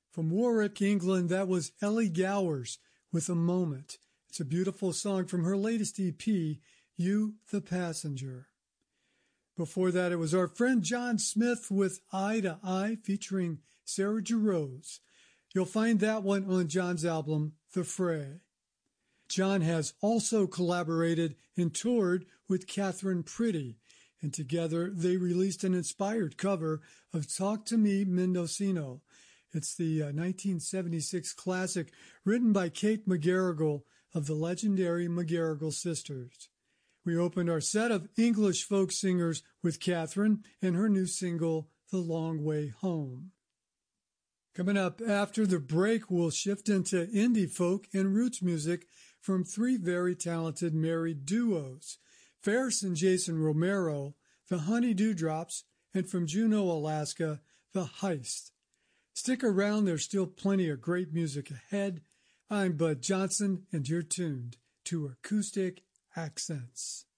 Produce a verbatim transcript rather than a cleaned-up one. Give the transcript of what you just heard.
From Warwick, England, that was Ellie Gowers with A Moment. It's a beautiful song from her latest E P, You the Passenger. Before that, it was our friend John Smith with Eye to Eye featuring Sarah Jarosz. You'll find that one on John's album, The Fray. John has also collaborated and toured with Catherine Pretty, and together they released an inspired cover of Talk to Me, Mendocino. It's the uh, nineteen seventy-six classic written by Kate McGarrigle of the legendary McGarrigle Sisters. We opened our set of English folk singers with Catherine and her new single, The Long Way Home. Coming up after the break, we'll shift into indie folk and roots music from three very talented married duos, Ferris and Jason Romero, the Honey Dewdrops, and from Juneau, Alaska, the Heist. Stick around, there's still plenty of great music ahead. I'm Bud Johnson, and you're tuned to Acoustic Accents.